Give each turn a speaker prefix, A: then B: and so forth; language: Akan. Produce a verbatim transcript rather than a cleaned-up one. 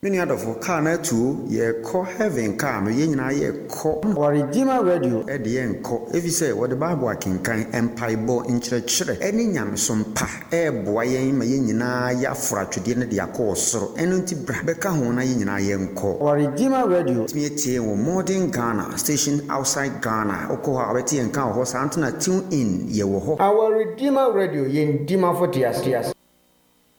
A: Many other for car na two ye call heaven car me yen na ye call
B: or Redeemer Radio
A: e de yen call if you say what the Bible can kan empire bo in chire any nyam som pa e boa yen ma yen nyina ya fra twede ne de akọ soro eno nti bra be ka ho na yen nyina yen call
B: or Redeemer Radio
A: me tie wo modern Ghana station outside Ghana okọ ha beti yen kan ho sa antuna tune in ye wo ho
B: our Redeemer Radio yen dima for tias tias